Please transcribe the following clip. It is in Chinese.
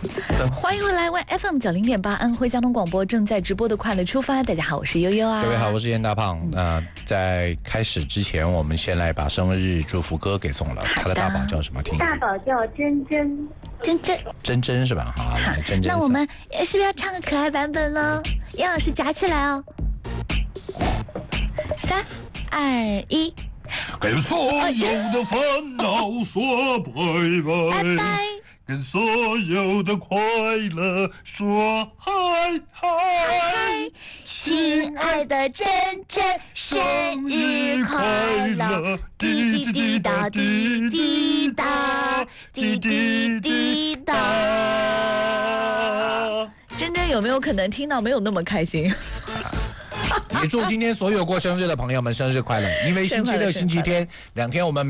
欢迎回来，One FM 90.8安徽交通广播正在直播的快乐出发。大家好，我是悠悠啊。 各位好，我是严大胖。在开始之前，我们先来把生日祝福歌给送了。他的大宝叫什么？听。 大宝叫珍珍， 珍珍是吧？好，来珍珍。 那我们是不是要唱个可爱版本呢？杨老师夹起来哦。3、2、1。 跟所有的烦恼说拜拜， 拜。 跟所有的快乐说嗨嗨， 亲爱的珍珍，生日快乐！滴滴滴答，滴滴答，滴滴滴答。珍珍有没有可能听到没有那么开心？ 也祝今天所有过生日的朋友们生日快乐！因为星期六、星期天2天我们